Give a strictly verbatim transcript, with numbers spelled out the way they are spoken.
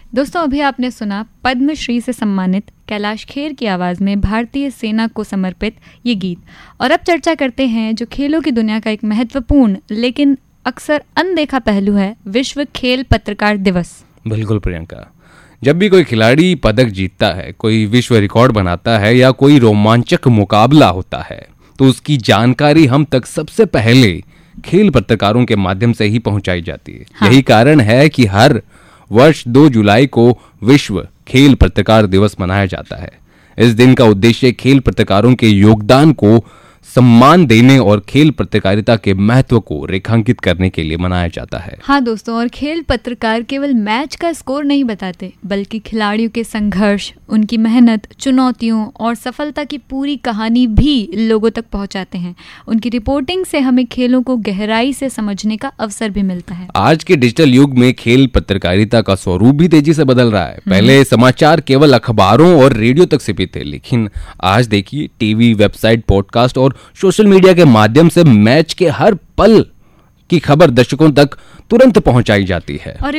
दोस्तों, अभी आपने सुना पद्मश्री से सम्मानित कैलाश खेर की आवाज़ में भारतीय सेना को समर्पित ये गीत। और अब चर्चा करते हैं जो खेलों की दुनिया का एक महत्वपूर्ण लेकिन अक्सर अनदेखा पहलू है, विश्व खेल पत्रकार दिवस। बिल्कुल प्रियंका, जब भी कोई खिलाड़ी पदक जीतता है, कोई विश्व रिकॉर्ड बनाता है या कोई रोमांचक मुकाबला होता है, तो उसकी जानकारी हम तक सबसे पहले खेल पत्रकारों के माध्यम से ही पहुंचाई जाती है। हाँ। यही कारण है कि हर वर्ष दो जुलाई को विश्व खेल पत्रकार दिवस मनाया जाता है। इस दिन का उद्देश्य खेल पत्रकारों के योगदान को सम्मान देने और खेल पत्रकारिता के महत्व को रेखांकित करने के लिए मनाया जाता है। हाँ दोस्तों, और खेल पत्रकार केवल मैच का स्कोर नहीं बताते, बल्कि खिलाड़ियों के संघर्ष, उनकी मेहनत, चुनौतियों और सफलता की पूरी कहानी भी लोगों तक पहुंचाते हैं। उनकी रिपोर्टिंग से हमें खेलों को गहराई से समझने का अवसर भी मिलता है। आज के डिजिटल युग में खेल पत्रकारिता का स्वरूप भी तेजी से बदल रहा है। पहले समाचार केवल अखबारों और रेडियो तक सीमित थे, लेकिन आज देखिए टीवी, वेबसाइट, पॉडकास्ट और सोशल मीडिया के माध्यम से मैच के हर पल की खबर दर्शकों तक तुरंत पहुंचाई जाती है। और